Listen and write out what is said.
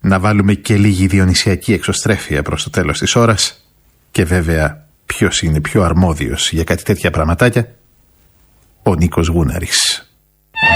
να βάλουμε και λίγη διονυσιακή εξωστρέφεια προς το τέλος της ώρας και βέβαια ποιος είναι πιο αρμόδιος για κάτι τέτοια πραγματάκια? Ο Νίκος Γούναρης.